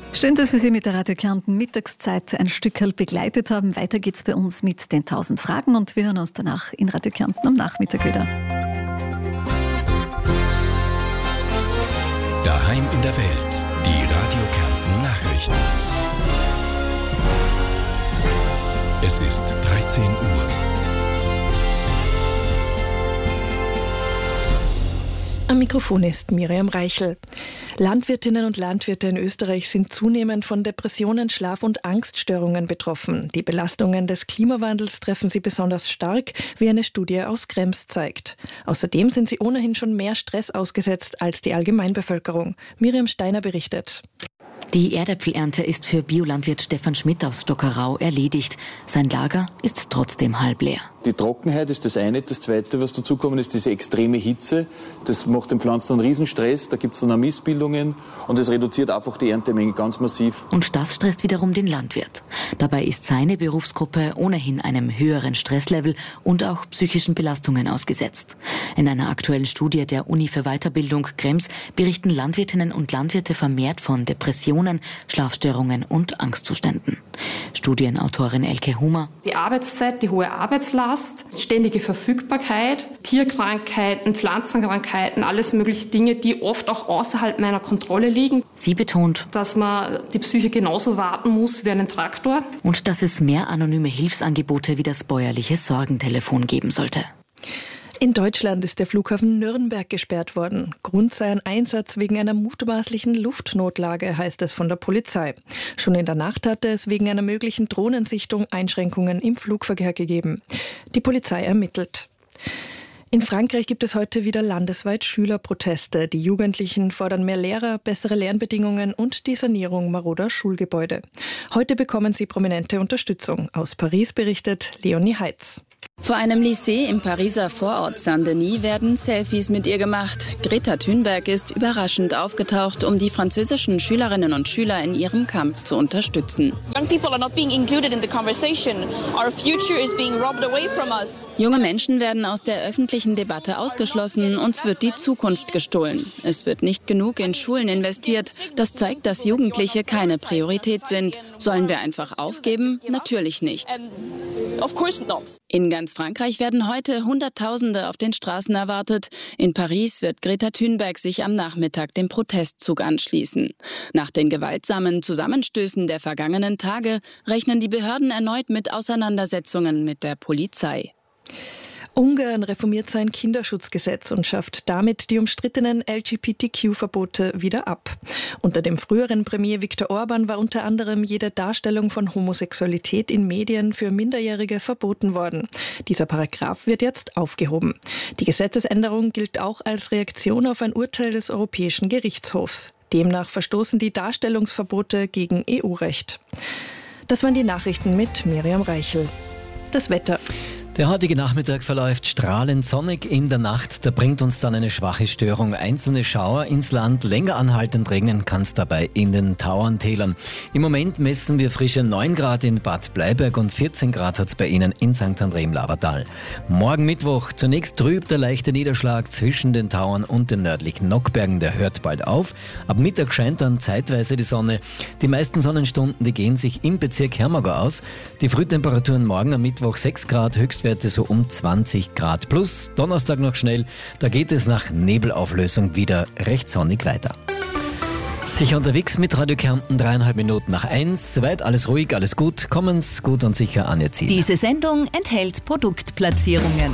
Schön, dass wir Sie mit der Radio Kärnten Mittagszeit ein Stückerl begleitet haben. Weiter geht's bei uns mit den 1000 Fragen und wir hören uns danach in Radio Kärnten am Nachmittag wieder. Daheim in der Welt, die Radio Kärnten Nachrichten. Es ist 13 Uhr. Am Mikrofon ist Miriam Reichel. Landwirtinnen und Landwirte in Österreich sind zunehmend von Depressionen, Schlaf- und Angststörungen betroffen. Die Belastungen des Klimawandels treffen sie besonders stark, wie eine Studie aus Krems zeigt. Außerdem sind sie ohnehin schon mehr Stress ausgesetzt als die Allgemeinbevölkerung. Miriam Steiner berichtet. Die Erdäpfelernte ist für Biolandwirt Stefan Schmidt aus Stockerau erledigt. Sein Lager ist trotzdem halb leer. Die Trockenheit ist das eine. Das zweite, was dazukommt, ist diese extreme Hitze. Das macht den Pflanzen einen Riesenstress. Da gibt es dann auch Missbildungen und es reduziert einfach die Erntemenge ganz massiv. Und das stresst wiederum den Landwirt. Dabei ist seine Berufsgruppe ohnehin einem höheren Stresslevel und auch psychischen Belastungen ausgesetzt. In einer aktuellen Studie der Uni für Weiterbildung Krems berichten Landwirtinnen und Landwirte vermehrt von Depressionen, Schlafstörungen und Angstzuständen. Studienautorin Elke Humer. Die Arbeitszeit, die hohe Arbeitslast, ständige Verfügbarkeit, Tierkrankheiten, Pflanzenkrankheiten, alles mögliche Dinge, die oft auch außerhalb meiner Kontrolle liegen. Sie betont, dass man die Psyche genauso warten muss wie einen Traktor. Und dass es mehr anonyme Hilfsangebote wie das bäuerliche Sorgentelefon geben sollte. In Deutschland ist der Flughafen Nürnberg gesperrt worden. Grund sei ein Einsatz wegen einer mutmaßlichen Luftnotlage, heißt es von der Polizei. Schon in der Nacht hatte es wegen einer möglichen Drohnensichtung Einschränkungen im Flugverkehr gegeben. Die Polizei ermittelt. In Frankreich gibt es heute wieder landesweit Schülerproteste. Die Jugendlichen fordern mehr Lehrer, bessere Lernbedingungen und die Sanierung maroder Schulgebäude. Heute bekommen sie prominente Unterstützung. Aus Paris berichtet Leonie Heitz. Vor einem Lycée im Pariser Vorort Saint-Denis werden Selfies mit ihr gemacht. Greta Thunberg ist überraschend aufgetaucht, um die französischen Schülerinnen und Schüler in ihrem Kampf zu unterstützen. Junge Menschen werden aus der öffentlichen Debatte ausgeschlossen, uns wird die Zukunft gestohlen. Es wird nicht genug in Schulen investiert. Das zeigt, dass Jugendliche keine Priorität sind. Sollen wir einfach aufgeben? Natürlich nicht. In ganz Frankreich werden heute Hunderttausende auf den Straßen erwartet. In Paris wird Greta Thunberg sich am Nachmittag dem Protestzug anschließen. Nach den gewaltsamen Zusammenstößen der vergangenen Tage rechnen die Behörden erneut mit Auseinandersetzungen mit der Polizei. Ungarn reformiert sein Kinderschutzgesetz und schafft damit die umstrittenen LGBTQ-Verbote wieder ab. Unter dem früheren Premier Viktor Orban war unter anderem jede Darstellung von Homosexualität in Medien für Minderjährige verboten worden. Dieser Paragraph wird jetzt aufgehoben. Die Gesetzesänderung gilt auch als Reaktion auf ein Urteil des Europäischen Gerichtshofs. Demnach verstoßen die Darstellungsverbote gegen EU-Recht. Das waren die Nachrichten mit Miriam Reichel. Das Wetter. Der heutige Nachmittag verläuft strahlend sonnig. In der Nacht, da bringt uns dann eine schwache Störung einzelne Schauer ins Land. Länger anhaltend regnen kann es dabei in den Tauerntälern. Im Moment messen wir frische 9 Grad in Bad Bleiberg und 14 Grad hat es bei Ihnen in St. André im Labertal. Morgen Mittwoch zunächst trübt der leichte Niederschlag zwischen den Tauern und den nördlichen Nockbergen. Der hört bald auf. Ab Mittag scheint dann zeitweise die Sonne. Die meisten Sonnenstunden, die gehen sich im Bezirk Hermagau aus. Die Frühtemperaturen morgen am Mittwoch 6 Grad, Höchstwerte so um 20 Grad plus. Donnerstag noch schnell, da geht es nach Nebelauflösung wieder recht sonnig weiter. Sicher unterwegs mit Radio Kärnten, 3,5 Minuten nach 1. Soweit alles ruhig, alles gut. Kommen's gut und sicher an Ihr Ziel. Diese Sendung enthält Produktplatzierungen.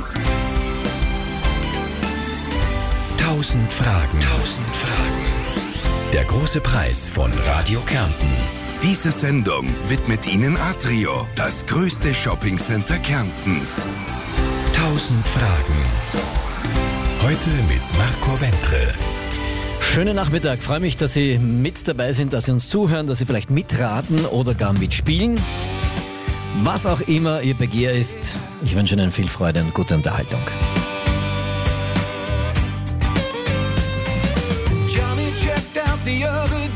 1000 Fragen. Der große Preis von Radio Kärnten. Diese Sendung widmet Ihnen Atrio, das größte Shoppingcenter Kärntens. 1000 Fragen. Heute mit Marco Ventre. Schönen Nachmittag, freue mich, dass Sie mit dabei sind, dass Sie uns zuhören, dass Sie vielleicht mitraten oder gar mitspielen. Was auch immer Ihr Begehr ist, ich wünsche Ihnen viel Freude und gute Unterhaltung. Johnny checked out the other